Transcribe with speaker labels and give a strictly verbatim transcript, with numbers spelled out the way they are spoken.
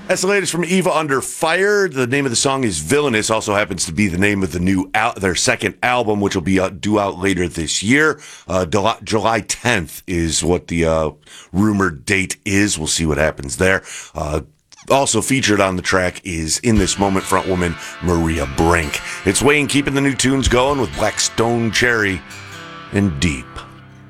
Speaker 1: That's the latest from Eva Under Fire. The name of the song is Villainous. Also happens to be the name of the new al- their second album, which will be uh, due out later this year. Uh, July, July tenth is what the uh, rumored date is. We'll see what happens there. Uh, also featured on the track is In This Moment frontwoman Maria Brink. It's Wayne keeping the new tunes going with Black Stone Cherry and Deep.